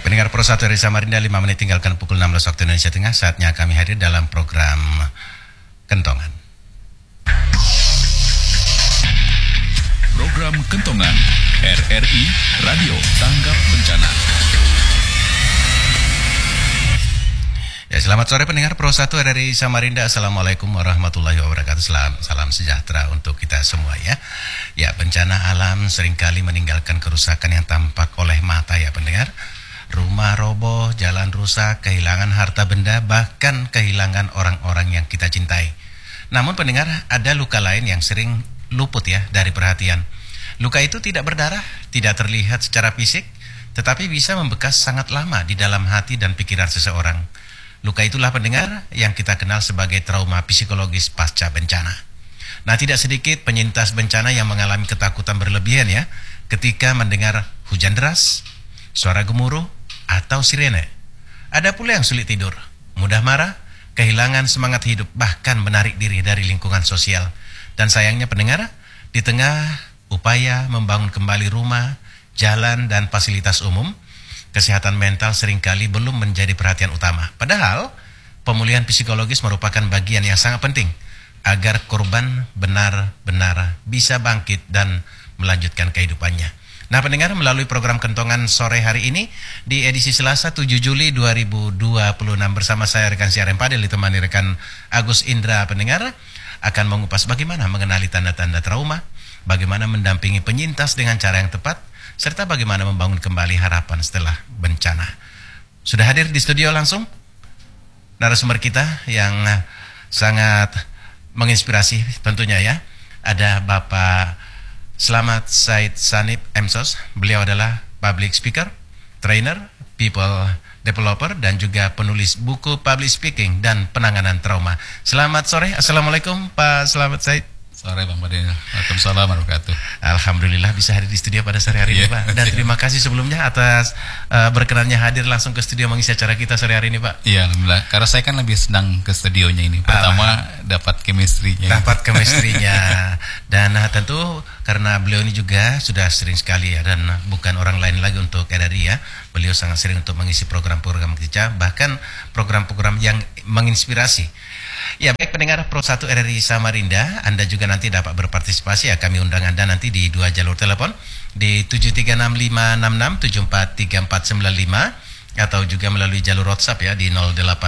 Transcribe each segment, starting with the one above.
pendengar Pro 1 dari Samarinda, 5 menit tinggalkan pukul 16 waktu Indonesia Tengah. Saatnya kami hadir dalam program Kentongan. Program Kentongan RRI Radio Tanggap Bencana. Ya, selamat sore pendengar Pro 1 RRI Samarinda. Assalamualaikum warahmatullahi wabarakatuh. Salam sejahtera untuk kita semua ya. Ya, bencana alam seringkali meninggalkan kerusakan yang tampak oleh mata ya pendengar. Rumah roboh, jalan rusak, kehilangan harta benda, bahkan kehilangan orang-orang yang kita cintai. Namun pendengar, ada luka lain yang sering luput ya dari perhatian. Luka itu tidak berdarah, tidak terlihat secara fisik, tetapi bisa membekas sangat lama di dalam hati dan pikiran seseorang. Luka itulah pendengar yang kita kenal sebagai trauma psikologis pasca bencana. Nah, tidak sedikit penyintas bencana yang mengalami ketakutan berlebihan ya ketika mendengar hujan deras, suara gemuruh, atau sirene. Ada pula yang sulit tidur, mudah marah, kehilangan semangat hidup, bahkan menarik diri dari lingkungan sosial. Dan sayangnya pendengar, di tengah upaya membangun kembali rumah, jalan, dan fasilitas umum, kesehatan mental seringkali belum menjadi perhatian utama. Padahal, pemulihan psikologis merupakan bagian yang sangat penting agar korban benar-benar bisa bangkit dan melanjutkan kehidupannya. Nah pendengar, melalui program Kentongan sore hari ini di edisi Selasa 7 Juli 2026 bersama saya rekan siar Empadel ditemani rekan Agus Indra, pendengar akan mengupas bagaimana mengenali tanda-tanda trauma, bagaimana mendampingi penyintas dengan cara yang tepat, serta bagaimana membangun kembali harapan setelah bencana. Sudah hadir di studio langsung narasumber kita yang sangat menginspirasi tentunya ya. Ada Bapak Slamet Said Sanip MSOS. Beliau adalah public speaker, trainer, people developer, dan juga penulis buku public speaking dan penanganan trauma. Selamat sore, Assalamualaikum Pak Slamet Said. Sore Bang Padel. Waalaikumsalam warahmatullahi wabarakatuh. Alhamdulillah bisa hadir di studio pada sore hari ini Pak. Dan terima kasih sebelumnya atas berkenannya hadir langsung ke studio mengisi acara kita sore hari ini Pak. Iya, alhamdulillah. Karena saya kan lebih senang ke studionya ini. Pertama dapat chemistry-nya. Dapat chemistry-nya. Dan tentu karena beliau ini juga sudah sering sekali ya, dan bukan orang lain lagi untuk RRI ya. Beliau sangat sering untuk mengisi program-program kita, bahkan program-program yang menginspirasi. Ya baik pendengar Pro 1 RRI Samarinda, Anda juga nanti dapat berpartisipasi ya. Kami undang Anda nanti di 2 jalur telepon di 736566749495 atau juga melalui jalur WhatsApp ya di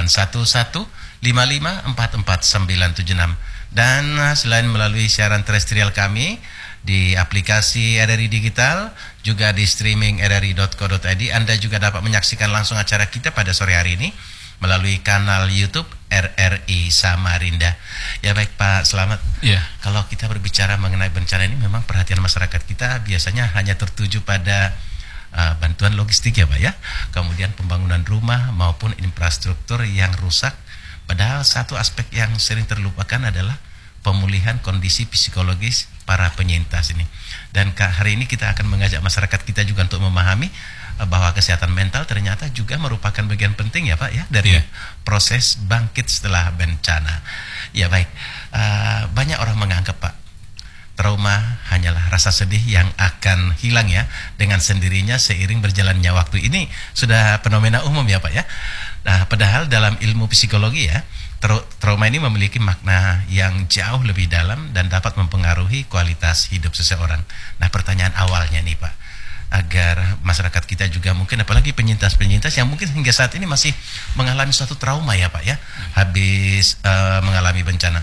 081155449976. Dan selain melalui siaran terestrial kami di aplikasi RRI Digital, juga di streaming rri.co.id, Anda juga dapat menyaksikan langsung acara kita pada sore hari ini melalui kanal YouTube RRI Samarinda. Ya baik Pak Slamet. Iya. Kalau kita berbicara mengenai bencana ini, memang perhatian masyarakat kita biasanya hanya tertuju pada bantuan logistik ya Pak ya. Kemudian pembangunan rumah maupun infrastruktur yang rusak. Padahal satu aspek yang sering terlupakan adalah pemulihan kondisi psikologis para penyintas ini. Dan hari ini kita akan mengajak masyarakat kita juga untuk memahami bahwa kesehatan mental ternyata juga merupakan bagian penting ya Pak ya dari proses bangkit setelah bencana. Ya baik, banyak orang menganggap Pak, trauma hanyalah rasa sedih yang akan hilang ya dengan sendirinya seiring berjalannya waktu. Ini sudah fenomena umum ya Pak ya. Nah, padahal dalam ilmu psikologi ya, trauma ini memiliki makna yang jauh lebih dalam dan dapat mempengaruhi kualitas hidup seseorang. Nah, pertanyaan awalnya nih Pak, agar masyarakat kita juga mungkin, apalagi penyintas-penyintas yang mungkin hingga saat ini masih mengalami suatu trauma ya Pak ya, habis mengalami bencana.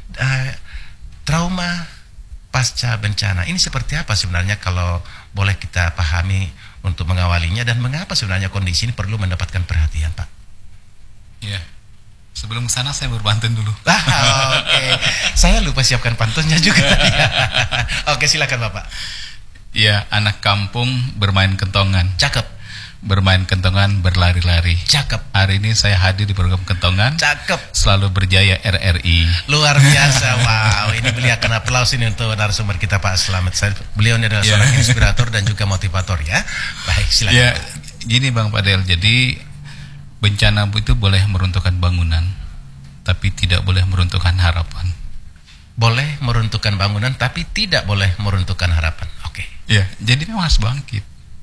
Trauma pasca bencana ini seperti apa sebenarnya kalau boleh kita pahami untuk mengawalinya, dan mengapa sebenarnya kondisi ini perlu mendapatkan perhatian Pak? Iya. Sebelum sana saya berpantun dulu. Oke. Saya lupa siapkan pantunnya juga. Oke, silakan Bapak. Iya, anak kampung bermain kentongan. Cakep. Bermain kentongan, berlari-lari. Cakep. Hari ini saya hadir di program Kentongan. Cakep. Selalu berjaya RRI. Luar biasa. Wow, ini beliau akan aplaus ini untuk narasumber kita Pak Slamet. Beliau ini adalah seorang inspirator dan juga motivator ya. Baik, silakan. Ya, gini Bang Padel. Jadi bencana itu boleh meruntuhkan bangunan, tapi tidak boleh meruntuhkan harapan. Boleh meruntuhkan bangunan, tapi tidak boleh meruntuhkan harapan. Oke. Ya, jadi memang harus bangkit.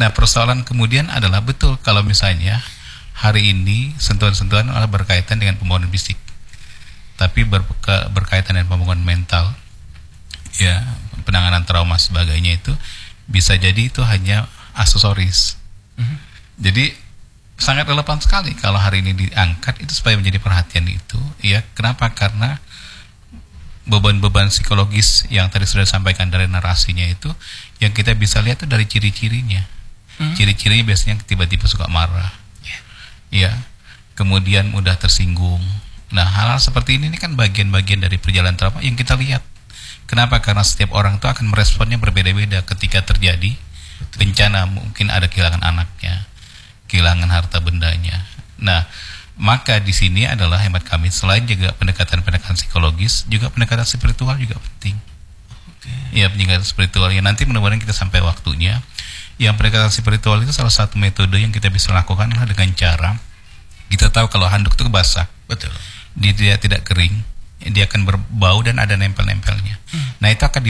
Nah, persoalan kemudian adalah betul kalau misalnya hari ini sentuhan-sentuhan adalah berkaitan dengan pembangunan fisik, tapi berkaitan dengan pembangunan mental, ya, penanganan trauma sebagainya, itu bisa jadi itu hanya aksesoris. Jadi sangat relevan sekali kalau hari ini diangkat itu supaya menjadi perhatian itu, ya. Kenapa? Karena beban-beban psikologis yang tadi sudah disampaikan dari narasinya itu, yang kita bisa lihat itu dari ciri-cirinya. Ciri-cirinya biasanya tiba-tiba suka marah, ya, kemudian mudah tersinggung. Nah, hal-hal seperti ini kan bagian-bagian dari perjalanan trauma yang kita lihat. Kenapa? Karena setiap orang itu akan meresponnya berbeda-beda ketika terjadi bencana. Mungkin ada kehilangan anaknya, kehilangan harta bendanya. Nah, maka di sini adalah hemat kami, selain juga pendekatan-pendekatan psikologis, juga pendekatan spiritual juga penting. Ya, pendekatan spiritual yang nanti mudah-mudahan kita sampai waktunya. Yang pendekatan spiritual itu salah satu metode yang kita bisa lakukan adalah dengan cara kita tahu kalau handuk itu basah, betul, dia tidak kering, dia akan berbau dan ada nempel-nempelnya. Nah, itu akan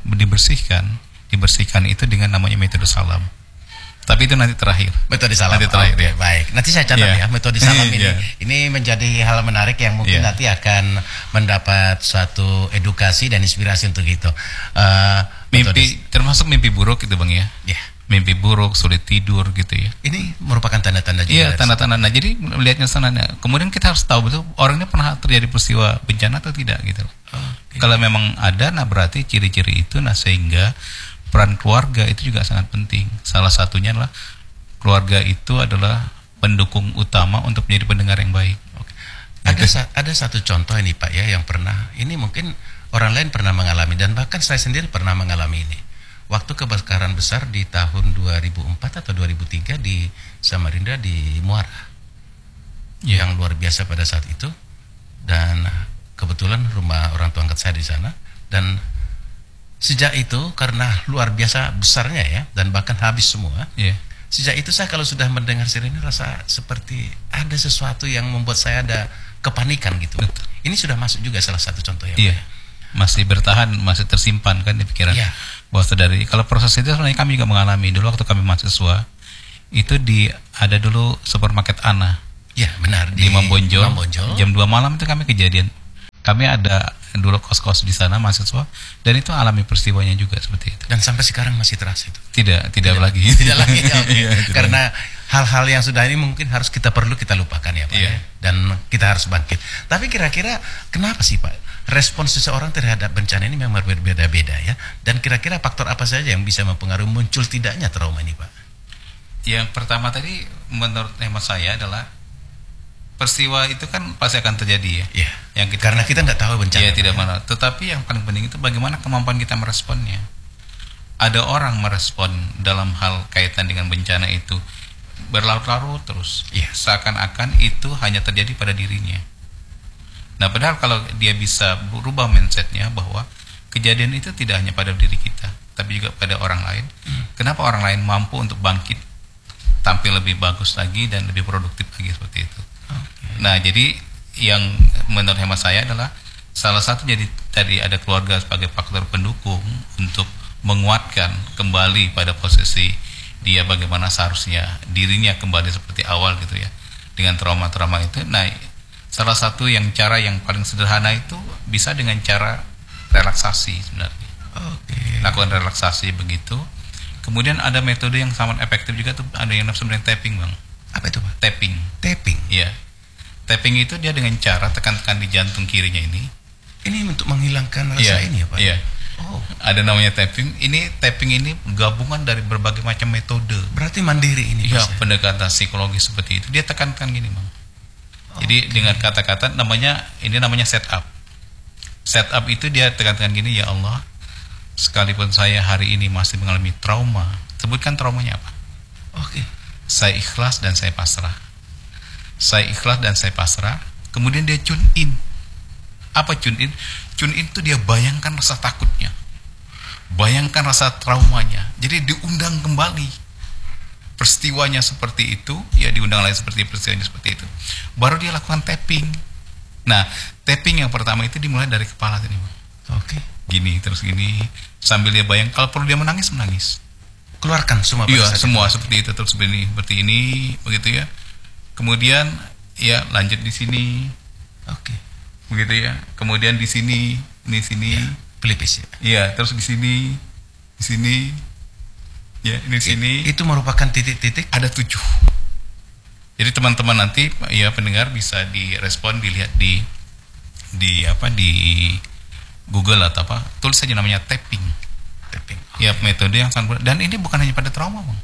dibersihkan itu dengan namanya metode salam. Tapi itu nanti terakhir. Metode salam. Nanti terakhir, ya. Baik. Nanti saya catat ya metode salam ini. Ini menjadi hal menarik yang mungkin nanti akan mendapat suatu edukasi dan inspirasi untuk itu. Mimpi, termasuk mimpi buruk itu, Bang, ya. Mimpi buruk, sulit tidur gitu ya. Ini merupakan tanda-tanda juga. Iya, tanda-tanda. Nah, jadi melihatnya sananya. Kemudian kita harus tahu betul orangnya pernah terjadi peristiwa bencana atau tidak gitu. Kalau memang ada, nah berarti ciri-ciri itu, nah sehingga peran keluarga itu juga sangat penting. Salah satunya adalah keluarga itu adalah pendukung utama untuk menjadi pendengar yang baik. Ada satu contoh ini, Pak, ya, yang pernah, ini mungkin orang lain pernah mengalami dan bahkan saya sendiri pernah mengalami ini. Waktu kebakaran besar di tahun 2004 atau 2003 di Samarinda di Muara, yang luar biasa pada saat itu, dan kebetulan rumah orang tua angkat saya di sana, dan sejak itu karena luar biasa besarnya ya, dan bahkan habis semua. Sejak itu saya kalau sudah mendengar sirene rasa seperti ada sesuatu yang membuat saya ada kepanikan gitu. Ini sudah masuk juga salah satu contoh ya. Masih bertahan, masih tersimpan kan di pikiran. Bahwa dari kalau proses itu sebenarnya kami juga mengalami dulu waktu kami mahasiswa. Itu ada dulu supermarket Ana. Ya, benar, di Mambonjol. Jam 2 malam itu kami kejadian. Kami ada dulu kos-kos di sana mahasiswa, dan itu alami peristiwanya juga seperti itu. Dan sampai sekarang masih terasa itu? Tidak lagi. Tidak lagi. Karena hal-hal yang sudah ini mungkin perlu kita lupakan ya, Pak. Dan kita harus bangkit. Tapi kira-kira kenapa sih, Pak, respons seseorang terhadap bencana ini memang berbeda-beda ya? Dan kira-kira faktor apa saja yang bisa mempengaruhi muncul tidaknya trauma ini, Pak? Yang pertama tadi menurut hemat saya adalah peristiwa itu kan pasti akan terjadi ya. Karena kita nggak tahu bencana. Tidak mana. Tetapi yang paling penting itu bagaimana kemampuan kita meresponnya. Ada orang merespon dalam hal kaitan dengan bencana itu berlarut-larut terus. Seakan-akan itu hanya terjadi pada dirinya. Nah, padahal kalau dia bisa berubah mindsetnya bahwa kejadian itu tidak hanya pada diri kita, tapi juga pada orang lain. Kenapa orang lain mampu untuk bangkit, tampil lebih bagus lagi dan lebih produktif lagi seperti itu. Nah, jadi yang menurut hemat saya adalah salah satu jadi tadi ada keluarga sebagai faktor pendukung untuk menguatkan kembali pada posisi dia bagaimana seharusnya dirinya kembali seperti awal gitu ya, dengan trauma-trauma itu. Nah, salah satu cara yang paling sederhana itu bisa dengan cara relaksasi sebenarnya. Lakukan relaksasi begitu. Kemudian ada metode yang sangat efektif juga tuh, ada yang sebenarnya tapping, Bang. Apa itu, Pak? Tapping. Iya. Tapping itu dia dengan cara tekan-tekan di jantung kirinya ini. Ini untuk menghilangkan rasa ini ya, Pak? Ada namanya tapping. Tapping ini gabungan dari berbagai macam metode. Berarti mandiri ini? Pendekatan psikologis seperti itu. Dia tekankan gini, Bang. Jadi dengan kata-kata namanya setup. Setup itu dia tekankan gini, ya Allah, sekalipun saya hari ini masih mengalami trauma, sebutkan traumanya apa? Saya ikhlas dan saya pasrah. Saya ikhlas dan saya pasrah. Kemudian dia tune in. Apa tune in? Tune in itu dia bayangkan rasa takutnya, bayangkan rasa traumanya. Jadi diundang kembali peristiwanya seperti itu, ya diundang lagi seperti peristiwanya seperti itu. Baru dia lakukan tapping. Nah, tapping yang pertama itu dimulai dari kepala tadi, Bang. Gini, terus gini, sambil dia bayang. Kalau perlu dia menangis. keluarkan semua. Iya, semua itu. Seperti itu, terus seperti ini, begitu ya. Kemudian ya lanjut di sini. Oke. Begitu ya. Kemudian di sini, ini sini. Ya, pelipis ya. Iya, terus di sini. Ya, ini sini. Itu merupakan titik-titik. Ada 7. Jadi teman-teman nanti ya pendengar bisa direspon, dilihat di Google atau apa, tulis saja namanya tapping. Ya, metode yang sangat, dan ini bukan hanya pada trauma, Bang.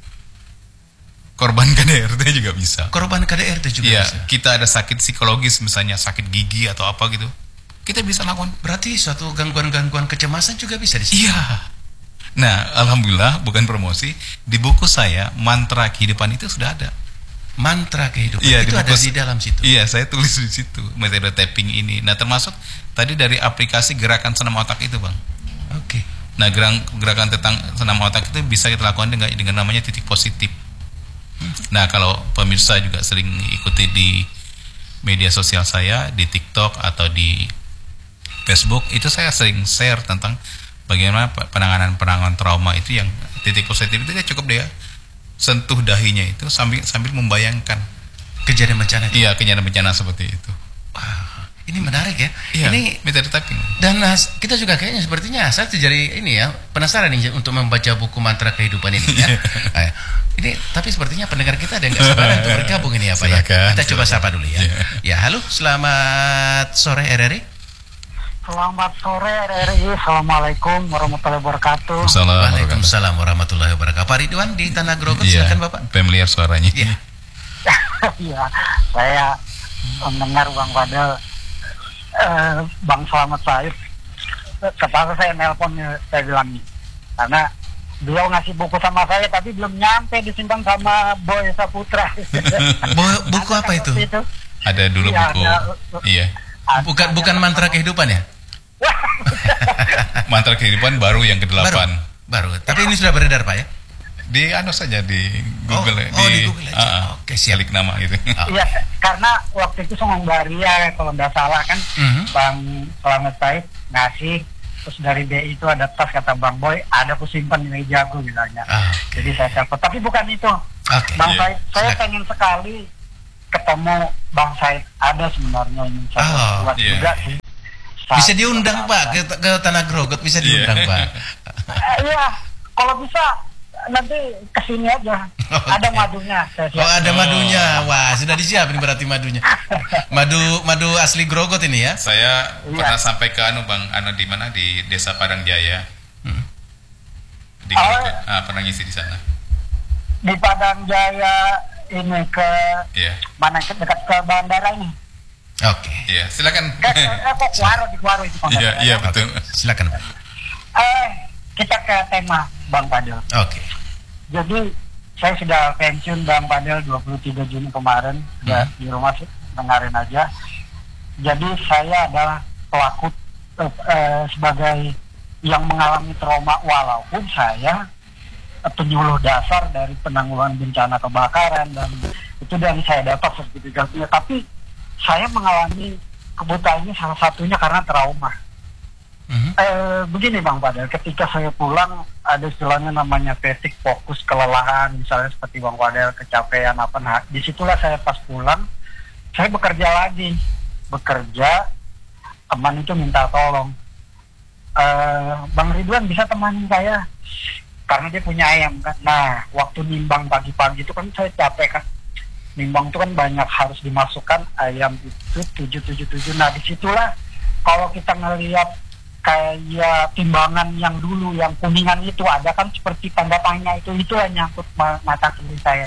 Korban KDRT juga bisa. Korban KDRT juga ya, bisa. Kita ada sakit psikologis, misalnya sakit gigi atau apa gitu, kita bisa lakukan. Berarti suatu gangguan-gangguan kecemasan juga bisa di sini. Iya. Nah, alhamdulillah, bukan promosi, di buku saya mantra kehidupan itu sudah ada. Mantra kehidupan iya, itu ada di dalam situ. Iya, saya tulis di situ metode tapping ini. Nah, termasuk tadi dari aplikasi gerakan senam otak itu, Bang. Oke. Nah, gerakan tentang senam otak itu bisa kita lakukan dengan namanya titik positif. Nah, kalau pemirsa juga sering ikuti di media sosial saya, di TikTok atau di Facebook, itu saya sering share tentang bagaimana penanganan trauma itu, yang titik positif itu dia cukup dia sentuh dahinya itu sambil membayangkan kejadian bencana itu. Iya, kejadian bencana seperti itu. Ini menarik ya. Iya, ini metode tapping. Dan kita juga kayaknya sepertinya saya jadi ini ya, penasaran nih untuk membaca buku mantra kehidupan ini ya. Ini tapi sepertinya pendengar kita ada yang nggak sabaran untuk bergabung ini apa ya. Kita coba sapa dulu ya. Ya, halo, selamat sore RRI. Selamat sore RRI. Assalamualaikum warahmatullahi wabarakatuh. Waalaikumsalam warahmatullahi wabarakatuh. Pak Ridwan di Tanah Grogot, silakan Bapak. Familiar suaranya. Iya. Iya, saya mendengar Bang Fadel, Bang Slamet Said. Kepala saya nelpon, saya bilang nih, karena beliau ngasih buku sama saya tapi belum nyampe, disimpan sama Boy Saputra. Buku apa itu? Ada dulu ya, buku. Iya. Bukan mantra kehidupan ya? Mantra kehidupan baru yang ke-8. Baru. Tapi ini sudah beredar, Pak ya? Di saja di Google. Di Google aja. Oke, siap. Klik nama gitu. Iya, karena waktu itu Songong Baria kalau nggak salah kan, Bang Slamet Said ngasih, terus dari BI itu ada tas, kata Bang Boy, ada kusimpan di meja aku bilangnya. Jadi saya telepon, tapi bukan itu. Bang Said, saya pengen sekali ketemu Bang Said. Ada sebenarnya ini saya buat juga sih. Bisa diundang Pak ke Tanah Grogot, bisa diundang Pak. Iya, kalau bisa nanti kesini aja. Ada madunya. Ada madunya. Wah, sudah disiapin berarti madunya. Madu asli Grogot ini ya. Saya pernah sampai ke Bang, di mana, di Desa Padang Jaya. Di Grogot. Pernah ngisi di sana. Di Padang Jaya ini ke mana, dekat ke bandara ini. Oke. Iya, silakan. Di Kuaro itu. Iya, betul. Silakan Pak. Kita ke tema Bang Fadel. Oke. Jadi saya sudah pensiun Bang Fadel 23 Juni kemarin, di rumah sih, dengarin aja. Jadi saya adalah pelaku sebagai yang mengalami trauma, walaupun saya penyuluh dasar dari penanggulangan bencana kebakaran, dan itu dari saya dapat sertifikatnya. Tapi saya mengalami kebutaan ini salah satunya karena trauma. Begini Bang Fadel, ketika saya pulang ada istilahnya namanya fatigue, fokus, kelelahan, misalnya seperti Bang Fadel, kecapean apa. Nah, disitulah saya pas pulang, saya bekerja lagi. Teman itu minta tolong, Bang Ridwan bisa temanin saya, karena dia punya ayam kan. Nah, waktu nimbang pagi-pagi itu kan saya capek kan. Nimbang itu kan banyak, harus dimasukkan ayam itu 777. Nah, disitulah kalau kita ngelihat kayak timbangan yang dulu, yang kuningan itu ada kan seperti tanda tanya, itu yang nyangkut mata kiri saya.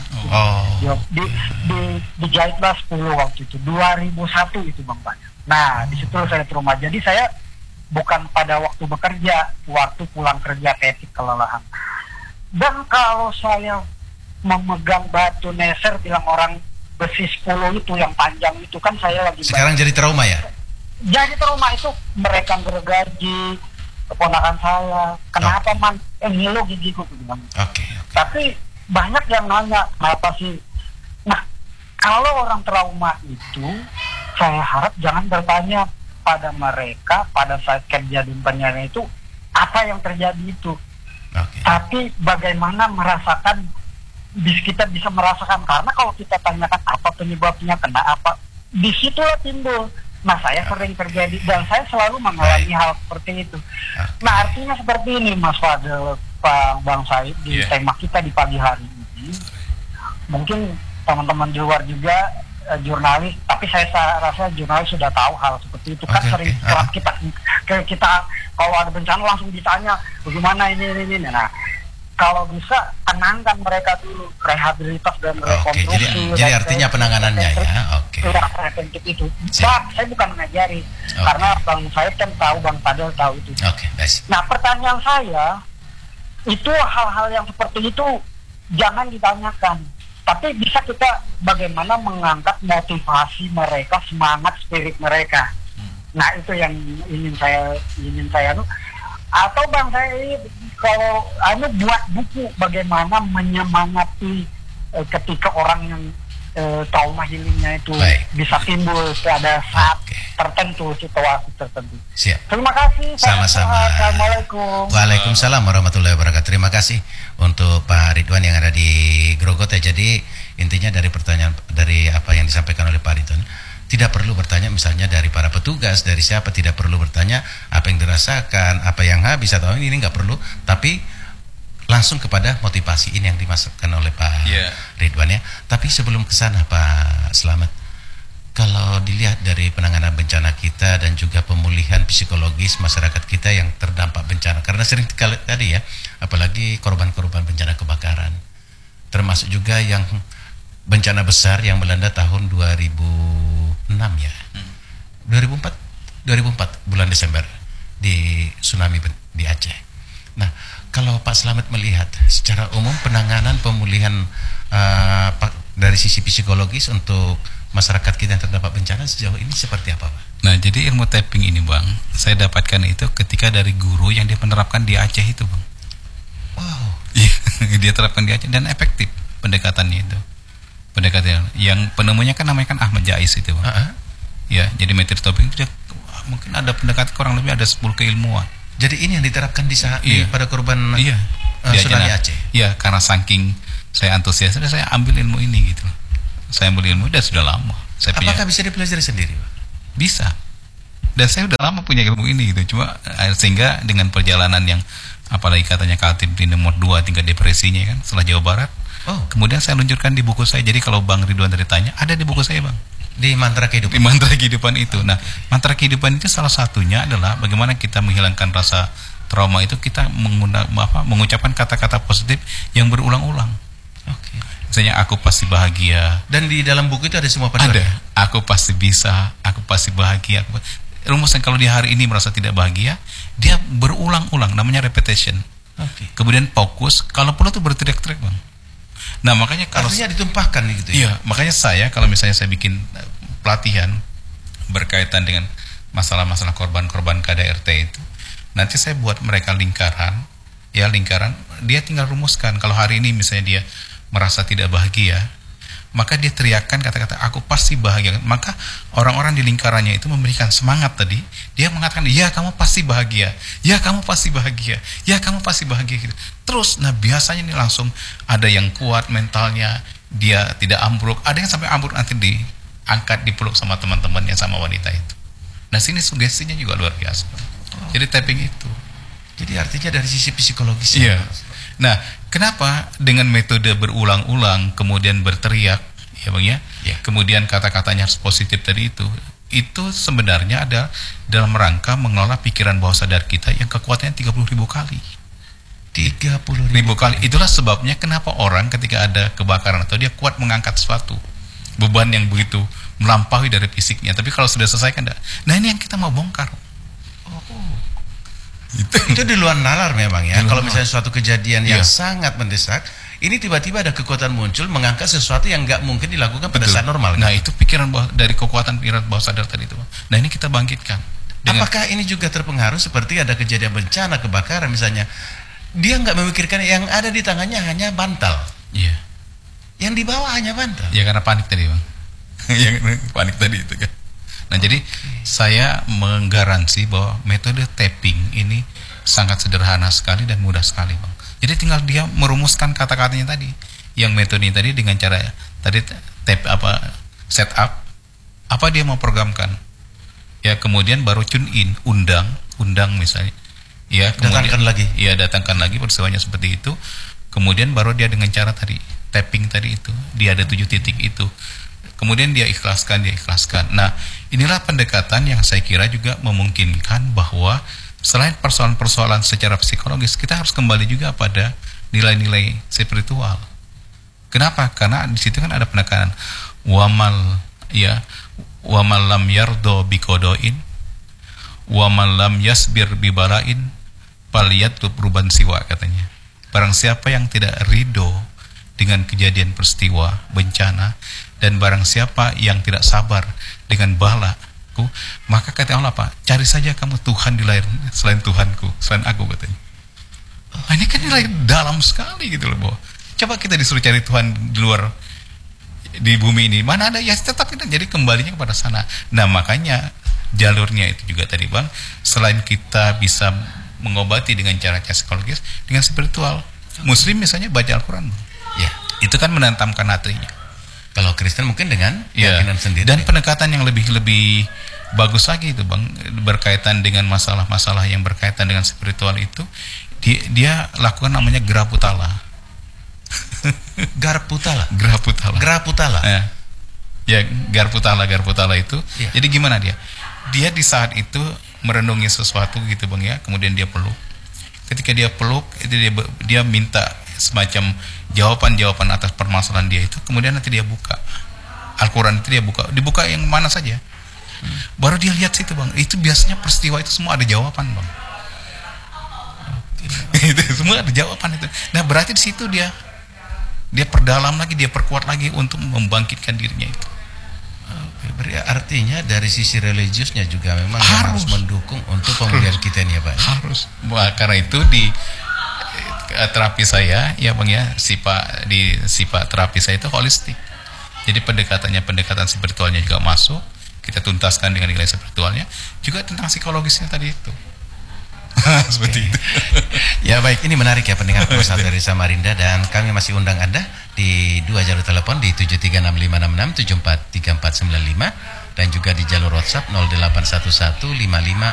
Dijahitlah 10 waktu itu, 2001 itu Bang Pak. Nah, disitu saya trauma. Jadi saya bukan pada waktu bekerja, waktu pulang kerja ketik kelelahan. Dan kalau saya memegang batu neser, bilang orang besi 10 itu yang panjang itu kan, saya lagi sekarang jadi trauma ya? Jadi trauma itu, mereka gergaji keponakan saya, kenapa man ngilu gigiku bilang. Oke. Tapi banyak yang nanya kenapa sih. Nah, kalau orang trauma itu, saya harap jangan bertanya pada mereka pada saat kejadian bencana itu apa yang terjadi itu. Oke. Tapi bagaimana kita bisa merasakan, karena kalau kita tanyakan apa penyebabnya, kena apa, disitulah timbul. Nah, saya sering terjadi dan saya selalu mengalami hal seperti itu. Nah, artinya seperti ini, Mas Fadel, Pak Bang Said, di tema kita di pagi hari ini. Mungkin teman-teman di luar juga jurnalis, tapi saya rasa jurnalis sudah tahu hal seperti itu. Kan sering kita kalau ada bencana langsung ditanya bagaimana ini. Nah, kalau bisa tenangkan mereka dulu, rehabilitas dan rekonstruksi. Jadi artinya penanganannya ya. Oke. Preventif itu. Saya bukan mengajari, karena Bang Said kan tahu, Bang Fadel tahu itu. Oke, baik. Nah, pertanyaan saya itu hal-hal yang seperti itu jangan ditanyakan. Tapi bisa kita bagaimana mengangkat motivasi mereka, semangat spirit mereka. Nah, itu yang ingin saya atau Bang, saya kalau buat buku bagaimana menyemangati ketika orang yang trauma healingnya itu bisa timbul pada saat tertentu, situasi tertentu. Siap. Terima kasih. Sama-sama. Assalamualaikum. Waalaikumsalam warahmatullahi wabarakatuh. Terima kasih untuk Pak Ridwan yang ada di Grogot ya. Jadi intinya dari pertanyaan, dari apa yang disampaikan oleh Pak Ridwan, tidak perlu bertanya misalnya dari para petugas, dari siapa, tidak perlu bertanya apa yang dirasakan, apa yang habis atau ini nggak perlu, tapi langsung kepada motivasi ini yang dimasukkan oleh Pak Ridwan ya. Tapi sebelum ke sana Pak Slamet, kalau dilihat dari penanganan bencana kita dan juga pemulihan psikologis masyarakat kita yang terdampak bencana, karena sering kali tadi ya, apalagi korban-korban bencana kebakaran, termasuk juga yang bencana besar yang melanda tahun 2006 ya, 2004 bulan Desember di tsunami di Aceh. Nah, kalau Pak Slamet melihat secara umum penanganan pemulihan dari sisi psikologis untuk masyarakat kita yang terdampak bencana sejauh ini seperti apa, Pak? Nah, jadi ilmu tapping ini, Bang, saya dapatkan itu ketika dari guru yang dia menerapkan di Aceh itu, Bang. Wow. Dia terapkan di Aceh dan efektif pendekatannya itu. Pendekatan yang penemunya kan namanya kan Ahmad Jais itu, Bang. Ya, jadi metode tapping itu mungkin ada pendekatan kurang lebih ada 10 keilmuan. Jadi ini yang diterapkan pada korban tsunami Aceh. Iya, karena saking saya antusias, saya ambil ilmu ini gitu. Saya ambil ilmu dan sudah lama. Apakah bisa dipelajari sendiri, Pak? Bisa. Dan saya sudah lama punya ilmu ini gitu. Cuma sehingga dengan perjalanan yang apalagi katanya Kaltim di nomor 2 tingkat depresinya kan setelah Jawa Barat. Kemudian saya luncurkan di buku saya. Jadi kalau Bang Ridwan tadi tanya, ada di buku saya, Bang. Di Mantra Kehidupan. Di Mantra Kehidupan itu. Nah, Mantra Kehidupan itu salah satunya adalah bagaimana kita menghilangkan rasa trauma itu, kita mengucapkan kata-kata positif yang berulang-ulang. Oke. Misalnya aku pasti bahagia. Dan di dalam buku itu ada semua panduan. Ada. Aku pasti bisa, aku pasti bahagia. Rumusnya kalau dia hari ini merasa tidak bahagia, dia berulang-ulang, namanya repetition. Oke. Kemudian fokus, kalau perlu tuh berteriak-teriak, Bang. Nah, makanya kalau artinya ditumpahkan gitu ya. Iya, makanya kalau misalnya saya bikin pelatihan berkaitan dengan masalah-masalah korban-korban KDRT itu, nanti saya buat mereka lingkaran, dia tinggal rumuskan. Kalau hari ini misalnya dia merasa tidak bahagia, maka dia teriakkan kata-kata aku pasti bahagia. Maka orang-orang di lingkarannya itu memberikan semangat tadi. Dia mengatakan, ya kamu pasti bahagia, ya kamu pasti bahagia, ya kamu pasti bahagia gitu. Terus, nah biasanya ini langsung ada yang kuat mentalnya, dia tidak ambruk. Ada yang sampai ambruk nanti diangkat, dipeluk sama teman-temannya, sama wanita itu. Nah sini sugestinya juga luar biasa. Jadi tapping itu. Jadi artinya dari sisi psikologis. Iya. Nah, kenapa dengan metode berulang-ulang kemudian berteriak, ya Bang ya? Ya. Kemudian kata-katanya harus positif tadi itu sebenarnya ada dalam rangka mengelola pikiran bawah sadar kita yang kekuatannya 30.000 kali. 30.000 kali. Itulah sebabnya kenapa orang ketika ada kebakaran atau dia kuat mengangkat sesuatu beban yang begitu melampaui dari fisiknya. Tapi kalau sudah selesai kan enggak. Nah, ini yang kita mau bongkar. Itu di luar nalar memang ya. Kalau misalnya suatu kejadian yang sangat mendesak, ini tiba-tiba ada kekuatan muncul mengangkat sesuatu yang nggak mungkin dilakukan pada saat normal. Nah, itu pikiran dari kekuatan pikiran bawah sadar tadi itu. Nah, ini kita bangkitkan. Apakah ini juga terpengaruh seperti ada kejadian bencana kebakaran misalnya, dia nggak memikirkan yang ada di tangannya hanya bantal. Iya. Yang dibawa hanya bantal. Ya karena panik tadi, Bang. Yang panik tadi itu kan. Nah, jadi saya menggaransi bahwa metode tapping ini sangat sederhana sekali dan mudah sekali, Bang. Jadi tinggal dia merumuskan kata-katanya tadi, yang metode tadi dengan cara tadi setup apa dia mau programkan. Ya, kemudian baru tune in, undang misalnya. Ya, kemudian datangkan lagi peristiwanya seperti itu. Kemudian baru dia dengan cara tadi tapping tadi itu, dia ada 7 titik itu. Kemudian dia ikhlaskan. Nah, inilah pendekatan yang saya kira juga memungkinkan bahwa selain persoalan-persoalan secara psikologis, kita harus kembali juga pada nilai-nilai spiritual. Kenapa? Karena di situ kan ada penekanan wamal lam yardo bikodoin, wamal lam yasbir bibalain, palyatlub ruban siwa, katanya. Barang siapa yang tidak ridho dengan kejadian peristiwa bencana, dan barang siapa yang tidak sabar dengan balaku, maka kata Allah apa? Cari saja kamu Tuhan di lain selain Tuhanku, selain aku, katanya. Ini kan nilai dalam sekali gitu loh, bahwa coba kita disuruh cari Tuhan di luar, di bumi ini, mana ada, ya tetap kita jadi kembalinya kepada sana. Nah, makanya jalurnya itu juga tadi Bang, selain kita bisa mengobati dengan cara psikologis, dengan spiritual. Muslim misalnya baca Al-Quran, ya, itu kan menantamkan hatinya. Kalau Kristen mungkin dengan keyakinan sendiri. Dan pendekatan yang lebih bagus lagi itu Bang, berkaitan dengan masalah-masalah yang berkaitan dengan spiritual itu, dia lakukan namanya Graputala. Garputala. Ya, Garputala itu. Ya. Jadi gimana dia? Dia di saat itu merenungi sesuatu gitu Bang ya, kemudian dia peluk. Ketika dia peluk, itu dia minta semacam jawaban atas permasalahan dia itu, kemudian nanti dia buka Al-Quran, itu dia dibuka yang mana saja, baru dia lihat situ Bang, itu biasanya peristiwa itu semua ada jawaban Bang. Itu semua ada jawaban itu. Nah, berarti di situ dia perdalam lagi, dia perkuat lagi untuk membangkitkan dirinya itu. Artinya dari sisi religiusnya juga memang harus mendukung untuk pemulihan kita ini ya Pak. Harus. Karena itu di terapi saya ya Bang ya, sifat terapi saya itu holistik. Jadi pendekatan spiritualnya juga masuk, kita tuntaskan dengan nilai spiritualnya, juga tentang psikologisnya tadi itu. Seperti itu. Ya baik, ini menarik ya pendengar Prosa dari Samarinda, dan kami masih undang Anda di 2 jalur telepon di 736566 743495 dan juga di jalur WhatsApp 081155